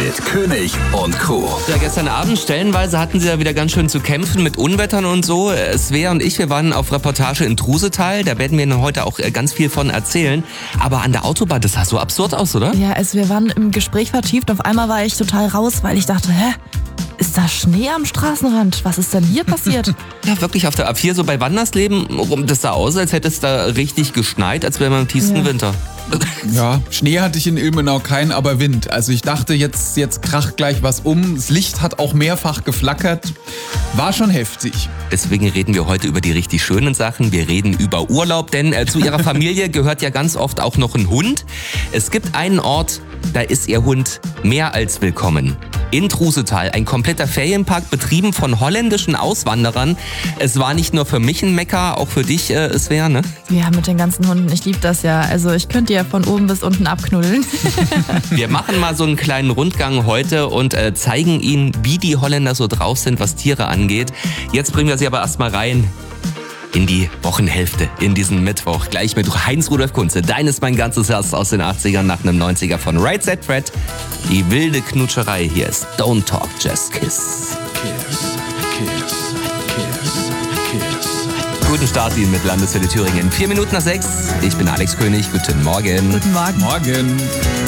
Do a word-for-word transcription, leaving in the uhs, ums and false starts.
mit König und Co. Ja, gestern Abend stellenweise hatten sie ja wieder ganz schön zu kämpfen mit Unwettern und so. Svea und ich, wir waren auf Reportage in Trusetal. Da werden wir Ihnen heute auch ganz viel von erzählen. Aber an der Autobahn, das sah so absurd aus, oder? Ja, also wir waren im Gespräch vertieft. Auf einmal war ich total raus, weil ich dachte, hä? Ist da Schnee am Straßenrand? Was ist denn hier passiert? Ja, wirklich auf der A vier, so bei Wandersleben, das sah aus, als hätte es da richtig geschneit, als wäre man im tiefsten Ja. Winter. Ja, Schnee hatte ich in Ilmenau keinen, aber Wind. Also ich dachte, jetzt, jetzt kracht gleich was um. Das Licht hat auch mehrfach geflackert. War schon heftig. Deswegen reden wir heute über die richtig schönen Sachen. Wir reden über Urlaub, denn äh, zu ihrer Familie gehört ja ganz oft auch noch ein Hund. Es gibt einen Ort, da ist ihr Hund mehr als willkommen. In Trusetal, ein kompletter Ferienpark, betrieben von holländischen Auswanderern. Es war nicht nur für mich ein Mekka, auch für dich, äh, Svea, ne? Ja, mit den ganzen Hunden. Ich liebe das ja. Also ich könnte ja von oben bis unten abknuddeln. Wir machen mal so einen kleinen Rundgang heute und äh, zeigen Ihnen, wie die Holländer so drauf sind, was Tiere angeht. Jetzt bringen wir sie aber erstmal rein in die Wochenhälfte, in diesen Mittwoch. Gleich mit Heinz-Rudolf Kunze. Dein ist mein ganzes Herz aus den achtzigern nach einem neunziger von Right Said Fred. Die wilde Knutscherei. Hier ist Don't Talk, Just Kiss. Kiss, kiss, kiss, kiss. Guten Start Ihnen mit Landeshölle Thüringen. Vier Minuten nach sechs. Ich bin Alex König. Guten Morgen. Guten Morgen. Morgen.